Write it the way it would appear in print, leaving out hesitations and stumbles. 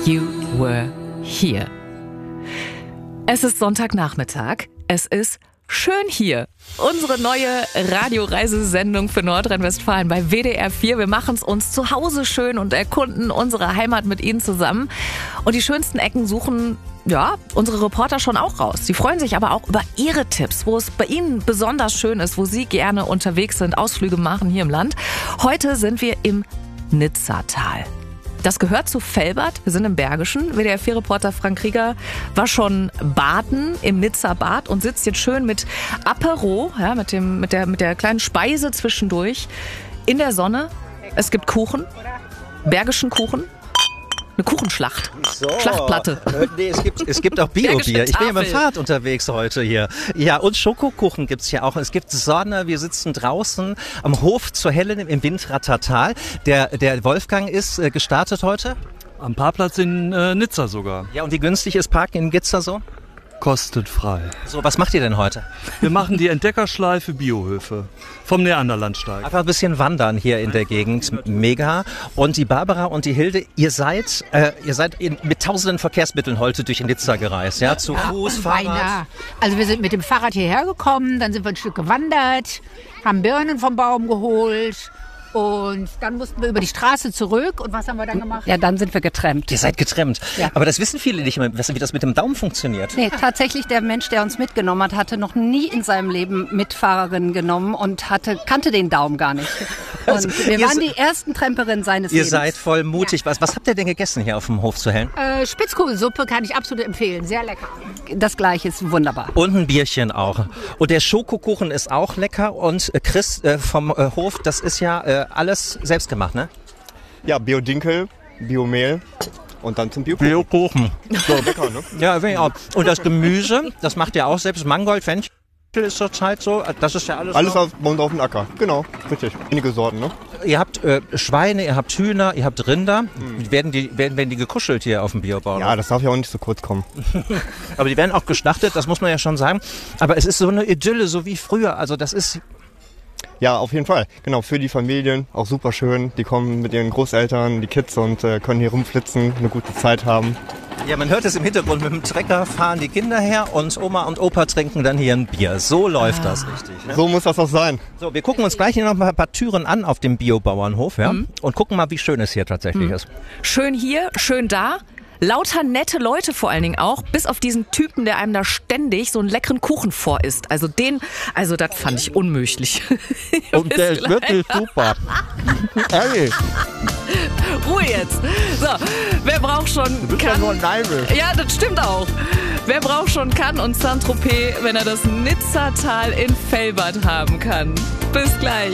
You Were Here. Es ist Sonntagnachmittag. Es ist schön hier. Unsere neue Radioreisesendung für Nordrhein-Westfalen bei WDR 4. Wir machen es uns zu Hause schön und erkunden unsere Heimat mit Ihnen zusammen. Und die schönsten Ecken suchen unsere Reporter schon auch raus. Sie freuen sich aber auch über Ihre Tipps, wo es bei Ihnen besonders schön ist, wo Sie gerne unterwegs sind, Ausflüge machen hier im Land. Heute sind wir im Nizzatal. Das gehört zu Velbert, wir sind im Bergischen. WDR 4-Reporter Frank Krieger war schon baden im Nizza-Bad und sitzt jetzt schön mit Apero, mit der kleinen Speise zwischendurch in der Sonne. Es gibt Kuchen, bergischen Kuchen. Eine Kuchenschlacht. So. Schlachtplatte. Nee, es gibt auch Bio-Bier. Ich bin ja mit dem Fahrrad unterwegs heute hier. Ja, und Schokokuchen gibt's hier auch. Es gibt Sonne. Wir sitzen draußen am Hof zur Helen im Windrattertal. Der Wolfgang ist gestartet heute. Am Parkplatz in Nizza sogar. Ja, und wie günstig ist Parken in Nizza so? Kostet frei. So, was macht ihr denn heute? Wir machen die Entdeckerschleife Biohöfe vom Neanderlandsteig. Einfach ein bisschen wandern hier in der Gegend. Mega. Und die Barbara und die Hilde, ihr seid mit tausenden Verkehrsmitteln heute durch Nizza gereist. Ja, zu Fuß, Fahrrad. Beinahe. Also wir sind mit dem Fahrrad hierher gekommen, dann sind wir ein Stück gewandert, haben Birnen vom Baum geholt. Und dann mussten wir über die Straße zurück. Und was haben wir dann gemacht? Ja, dann sind wir getrennt. Ihr seid getrennt. Ja. Aber das wissen viele nicht mehr, wie das mit dem Daumen funktioniert. Nee, tatsächlich der Mensch, der uns mitgenommen hat, hatte noch nie in seinem Leben Mitfahrerinnen genommen und kannte den Daumen gar nicht. Und wir waren die ersten Tremperinnen seines Lebens. Ihr seid voll mutig. Was habt ihr denn gegessen hier auf dem Hof zu Hellen? Spitzkohlsuppe kann ich absolut empfehlen. Sehr lecker. Das Gleiche ist wunderbar. Und ein Bierchen auch. Und der Schokokuchen ist auch lecker. Und Chris vom Hof, das ist ja alles selbst gemacht, ne? Ja, Bio-Dinkel, Biomehl und dann zum Biokuchen. So, lecker, ne? Ja, finde ich auch. Und das Gemüse, das macht ihr auch selbst. Mangold, Fenchel ist zurzeit so. Das ist ja alles Alles bei uns auf dem Acker. Genau, richtig. Einige Sorten, ne? Ihr habt Schweine, ihr habt Hühner, ihr habt Rinder. Werden die gekuschelt hier auf dem Biobau? Ja, das darf ja auch nicht so kurz kommen. Aber die werden auch geschlachtet, das muss man ja schon sagen. Aber es ist so eine Idylle, so wie früher. Also das ist... Ja, auf jeden Fall. Genau, für die Familien auch super schön. Die kommen mit ihren Großeltern, die Kids und können hier rumflitzen, eine gute Zeit haben. Ja, man hört es im Hintergrund. Mit dem Trecker fahren die Kinder her und Oma und Opa trinken dann hier ein Bier. So läuft das richtig. Ne? So muss das auch sein. So, wir gucken uns gleich hier noch mal ein paar Türen an auf dem Biobauernhof, ja? Und gucken mal, wie schön es hier tatsächlich ist. Schön hier, schön da. Lauter nette Leute vor allen Dingen auch, bis auf diesen Typen, der einem da ständig so einen leckeren Kuchen vorisst. Also das fand ich unmöglich. Und der ist wirklich super. Ehrlich. Ruhe jetzt. So, wer braucht schon, kann. Ja, nur neidisch. Ja, das stimmt auch. Wer braucht schon, kann und Saint-Tropez, wenn er das Nizzatal in Velbert haben kann. Bis gleich.